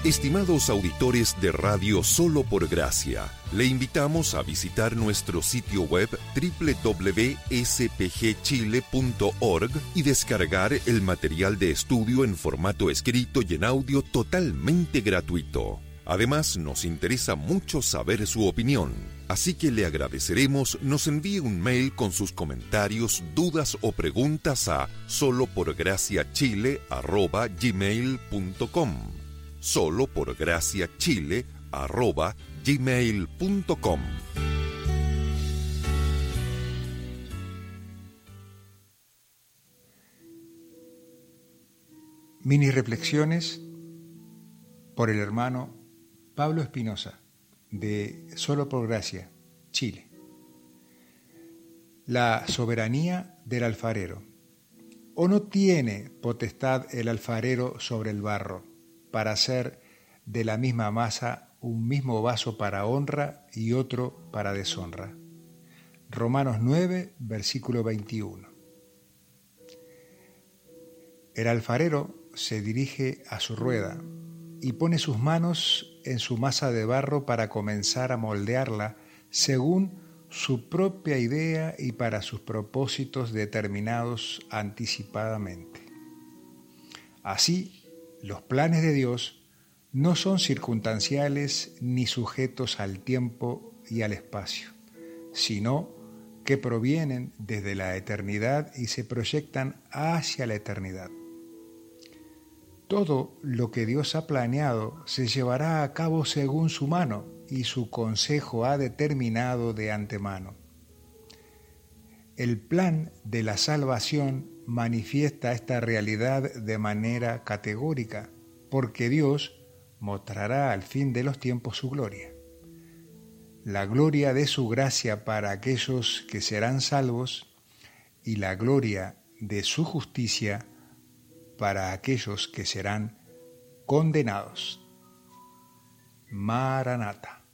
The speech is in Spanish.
Estimados auditores de Radio Solo por Gracia, le invitamos a visitar nuestro sitio web www.spgchile.org y descargar el material de estudio en formato escrito y en audio totalmente gratuito. Además, nos interesa mucho saber su opinión, así que le agradeceremos nos envíe un mail con sus comentarios, dudas o preguntas a soloporgraciachile@gmail.com. soloporgraciachile@gmail.com. Mini reflexiones por el hermano Pablo Espinosa, de Solo por Gracia, Chile. La soberanía del alfarero. ¿O no tiene potestad el alfarero sobre el barro, para hacer de la misma masa un mismo vaso para honra y otro para deshonra? Romanos 9, versículo 21. El alfarero se dirige a su rueda y pone sus manos en su masa de barro para comenzar a moldearla según su propia idea y para sus propósitos determinados anticipadamente. Así, los planes de Dios no son circunstanciales ni sujetos al tiempo y al espacio, sino que provienen desde la eternidad y se proyectan hacia la eternidad. Todo lo que Dios ha planeado se llevará a cabo según su mano y su consejo ha determinado de antemano. El plan de la salvación manifiesta esta realidad de manera categórica, porque Dios mostrará al fin de los tiempos su gloria. La gloria de su gracia para aquellos que serán salvos y la gloria de su justicia para aquellos que serán condenados. Maranata.